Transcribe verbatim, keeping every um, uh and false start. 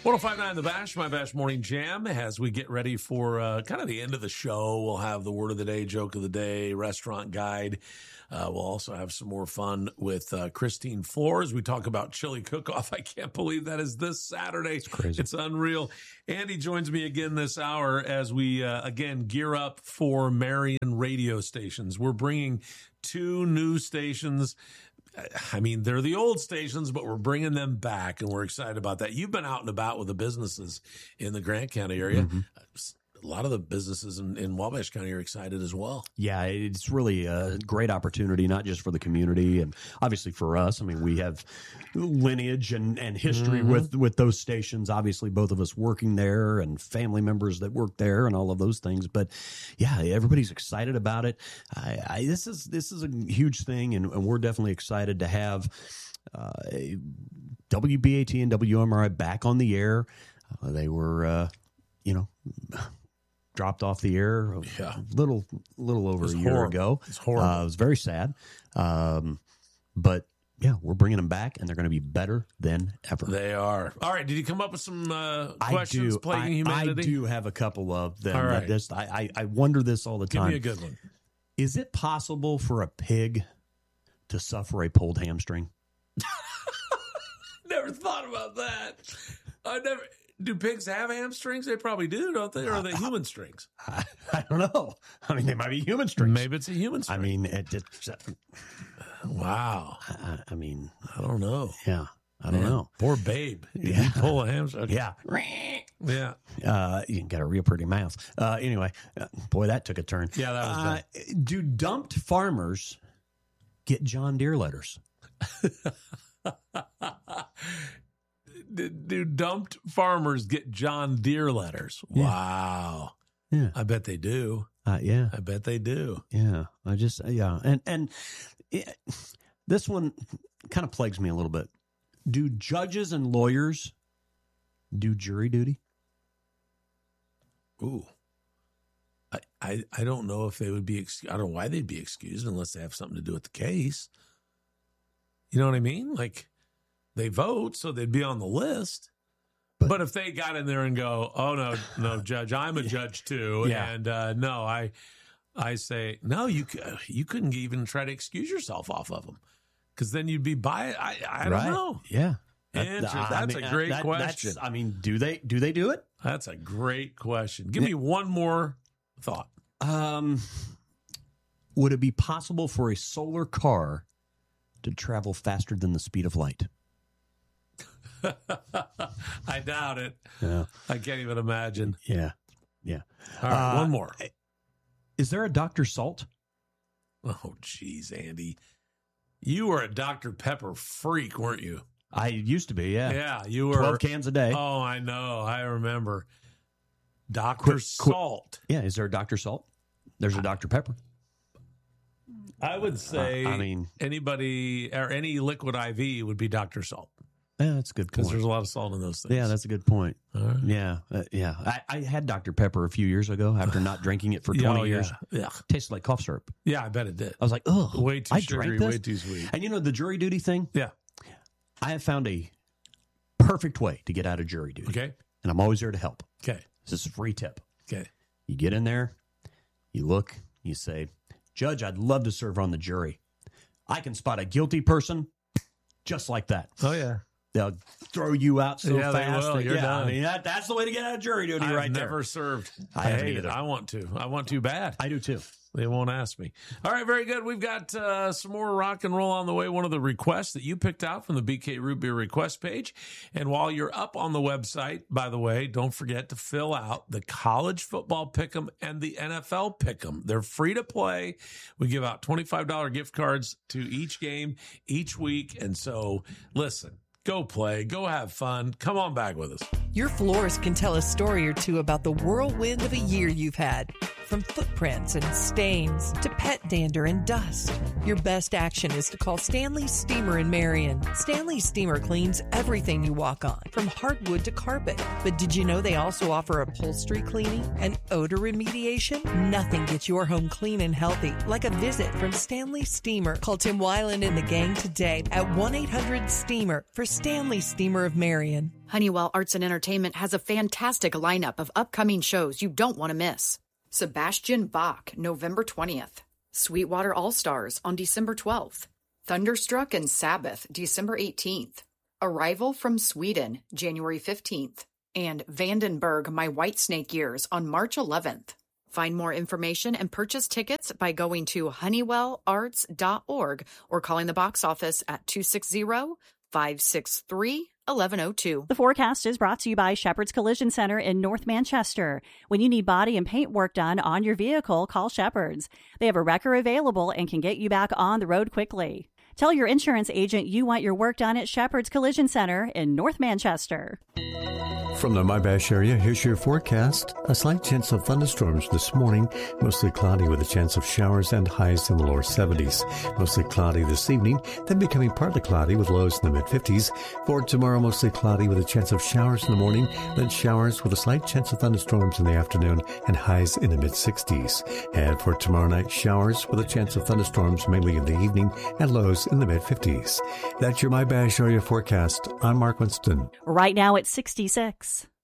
one oh five point nine The Bash, My Bash Morning Jam. As we get ready for uh, kind of the end of the show, we'll have the word of the day, joke of the day, restaurant guide. Uh, we'll also have some more fun with uh, Christine Flores. We talk about chili cook-off. I can't believe that is this Saturday. It's crazy. It's unreal. Andy joins me again this hour as we, uh, again, gear up for Marion radio stations. We're bringing two new stations. I mean, they're the old stations, but we're bringing them back, and we're excited about that. You've been out and about with the businesses in the Grant County area. Mm-hmm. A lot of the businesses in, in Wabash County are excited as well. Yeah, it's really a great opportunity, not just for the community and obviously for us. I mean, we have lineage and, and history mm-hmm. with, with those stations, obviously both of us working there and family members that work there and all of those things. But yeah, everybody's excited about it. I, I, this is this is a huge thing, and, and we're definitely excited to have uh, W B A T and W M R I back on the air. Uh, they were, uh, you know... dropped off the air a yeah. little little over a year horrible. ago. It's horrible. Uh, it was very sad. Um, but, yeah, we're bringing them back, and they're going to be better than ever. They are. All right, did you come up with some uh, questions I do. plaguing I, humanity? I do have a couple of them. All right. That just, I, I, I wonder this all the Give time. me a good one. Is it possible for a pig to suffer a pulled hamstring? Never thought about that. I never... Do pigs have hamstrings? They probably do, don't they? Or are they human strings? I, I don't know. I mean, they might be human strings. Maybe it's a human string. I mean, it, it, wow. I, I mean, I don't know. Yeah, I don't Man, know. Poor babe. Did Yeah. he pull a hamstring? Yeah. Yeah. Uh, you got a real pretty mouth. Uh, anyway, uh, boy, that took a turn. Yeah, that was uh, do dumped farmers get John Deere letters? do, do dumped farmers get John Deere letters? Yeah. Wow. Yeah. I bet they do. Uh, yeah. I bet they do. Yeah. I just, yeah. And, and it, this one kind of plagues me a little bit. Do judges and lawyers do jury duty? Ooh. I, I, I don't know if they would be, ex- I don't know why they'd be excused unless they have something to do with the case. You know what I mean? Like, they vote, so they'd be on the list. But, but if they got in there and go, oh, no, no, Judge, I'm a judge too. Yeah. And uh, no, I I say, no, you you couldn't even try to excuse yourself off of them because then you'd be by I, I don't right. know. Yeah. Answer. That, That's I mean, a great that, question. I mean, do they do they do it? That's a great question. Give me one more thought. Um, would it be possible for a solar car to travel faster than the speed of light? I doubt it. Yeah. I can't even imagine. Yeah. Yeah. All right, Uh, one more. Is there a Doctor Salt? Oh, geez, Andy. You were a Doctor Pepper freak, weren't you? I used to be, yeah. Yeah, you were. twelve cans a day. Oh, I know. I remember. Doctor Quick- quick- Salt. Yeah, is there a Doctor Salt? There's a Doctor Pepper. I would say Uh, I mean- anybody or any liquid I V would be Doctor Salt Yeah, that's a good because point. there's a lot of salt in those things. Yeah, that's a good point. All right. Yeah, uh, yeah. I, I had Doctor Pepper a few years ago after not drinking it for Yeah, twenty oh, years. Yeah. yeah. Tasted like cough syrup. Yeah, I bet it did. I was like, oh, Way too I sugary, drank this? way too sweet. And you know the jury duty thing? Yeah. I have found a perfect way to get out of jury duty. Okay. And I'm always there to help. Okay. This is a free tip. Okay. You get in there, you look, you say, Judge, I'd love to serve on the jury. I can spot a guilty person just like that. Oh, yeah. They'll throw you out so Yeah, they fast. will. that- You're yeah, done. I mean, that, that's the way to get out of jury duty I've right never there. served. I I, haven't hate it. either. I want to. I want to bad. I do too. They won't ask me. All right, very good. We've got uh, some more rock and roll on the way. One of the requests that you picked out from the B K Root Beer request page. And while you're up on the website, by the way, don't forget to fill out the college football pick'em and the N F L pick'em. They're free to play. We give out twenty-five dollars gift cards to each game each week. And so, listen, go play, go have fun. Come on back with us. Your florist can tell a story or two about the whirlwind of a year you've had. from footprints and stains to pet dander and dust. Your best action is to call Stanley Steamer in Marion. Stanley Steamer cleans everything you walk on, from hardwood to carpet. But did you know they also offer upholstery cleaning and odor remediation? Nothing gets your home clean and healthy like a visit from Stanley Steamer. Call Tim Weiland and the gang today at one eight hundred steamer for Stanley Steamer of Marion. Honeywell Arts and Entertainment has a fantastic lineup of upcoming shows you don't want to miss. Sebastian Bach, November twentieth. Sweetwater All-Stars on December twelfth. Thunderstruck and Sabbath, December eighteenth. Arrival from Sweden, January fifteenth. And Vandenberg, My Whitesnake Years on March eleventh. Find more information and purchase tickets by going to honeywell arts dot org or calling the box office at two six zero, five six three, one one zero two. The forecast is brought to you by Shepherd's Collision Center in North Manchester. When you need body and paint work done on your vehicle, call Shepherd's. They have a wrecker available and can get you back on the road quickly. Tell your insurance agent you want your work done at Shepherd's Collision Center in North Manchester. From the Mybash area, here's your forecast. A slight chance of thunderstorms this morning, mostly cloudy with a chance of showers and highs in the lower seventies. Mostly cloudy this evening, then becoming partly cloudy with lows in the mid-fifties. For tomorrow, mostly cloudy with a chance of showers in the morning, then showers with a slight chance of thunderstorms in the afternoon and highs in the mid-sixties. And for tomorrow night, showers with a chance of thunderstorms mainly in the evening and lows in the mid-fifties. That's your Mybash area forecast. I'm Mark Winston. Right now it's sixty-six.